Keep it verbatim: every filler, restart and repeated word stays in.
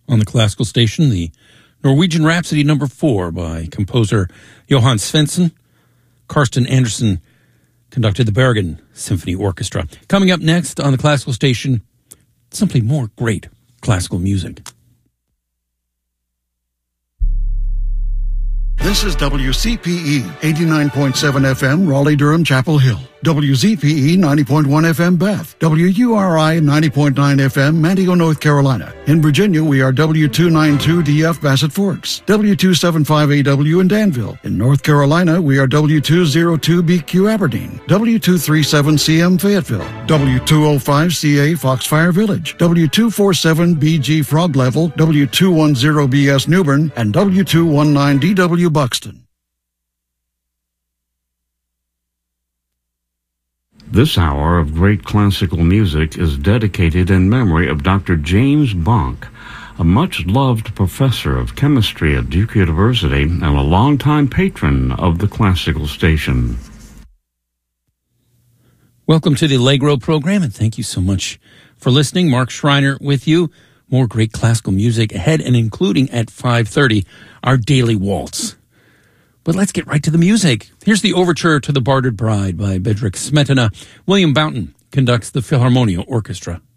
On the classical station, the Norwegian Rhapsody number four by composer Johann Svensson. Karsten Andersen conducted the Bergen Symphony Orchestra. Coming up next on the classical station, simply more great classical music. This is W C P E, eighty-nine point seven F M, Raleigh-Durham, Chapel Hill. W Z P E, ninety point one F M, Bath. W U R I, ninety point nine F M, Manteo, North Carolina. In Virginia, we are W two ninety-two D F, Bassett Forks. W two seventy-five A W in Danville. In North Carolina, we are W two oh two B Q, Aberdeen. W two thirty-seven C M, Fayetteville. W two oh five C A, Foxfire Village. W two forty-seven B G, Frog Level. W two ten B S, Newbern. And W two nineteen D W, Buxton. This hour of great classical music is dedicated in memory of Doctor James Bonk, a much-loved professor of chemistry at Duke University and a longtime patron of the classical station. Welcome to the Allegro program, and thank you so much for listening. Mark Schreiner with you. More great classical music ahead, and including at five thirty, our daily waltz. But let's get right to the music. Here's the overture to The Bartered Bride by Bedřich Smetana. William Boughton conducts the Philharmonia Orchestra.